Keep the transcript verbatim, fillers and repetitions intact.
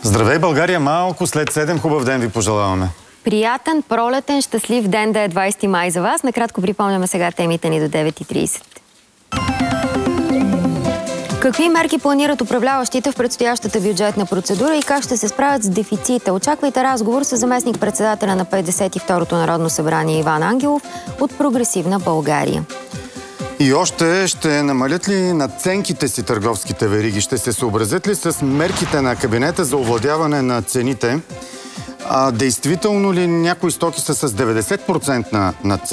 Здравей, България! Малко след седем хубав ден ви пожелаваме. Приятен, пролетен, щастлив ден да е двайсети май за вас. Накратко припомняме сега темите ни до девет и трийсет. Какви мерки планират управляващите в предстоящата бюджетна процедура и как ще се справят с дефицита? Очаквайте разговор с заместник-председателя на петдесет и второто Народно събрание Иван Ангелов от Прогресивна България. И още, ще намалят ли надценките си търговските вериги? Ще се съобразят ли с мерките на кабинета за овладяване на цените? А действително ли някои стоки са с деветдесет процента надценка?